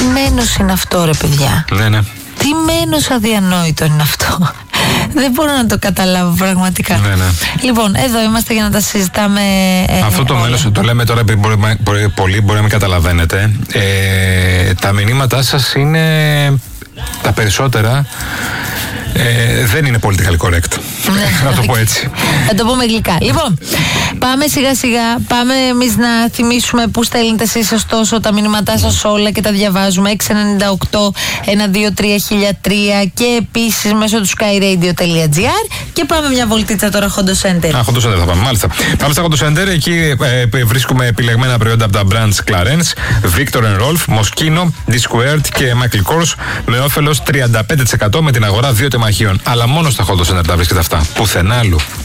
μένος είναι αυτό, ρε παιδιά? Ναι. Τι μένος αδιανόητο είναι αυτό. Δεν μπορώ να το καταλάβω πραγματικά. Ναι. Λοιπόν, εδώ είμαστε για να τα συζητάμε. Αυτό το μέλος, το λέμε τώρα επειδή πολλοί μπορεί να μην καταλαβαίνετε. Τα μηνύματά σας είναι τα περισσότερα. Δεν είναι political correct. Να το πω έτσι. Να το πούμε γλυκά. Λοιπόν, πάμε σιγά σιγά. Πάμε εμείς να θυμίσουμε πού στέλνετε εσείς ωστόσο τα μηνύματά σας όλα και τα διαβάζουμε. 698-123-1003 και επίσης μέσω του skyradio.gr. Και πάμε μια βολτίτσα τώρα Hondo Center. Hondo Center θα πάμε, μάλιστα. Πάμε στα Hondo Center. Εκεί βρίσκουμε επιλεγμένα προϊόντα από τα brands Clarence, Victor & Rolf, Moschino, D-Squared και Michael Kors με όφελος 35% με την αγορά 2 τεμαχίων. Αλλά μόνο στα Hondo Center τα βρίσκεται αυτά. Πουθενά άλλου.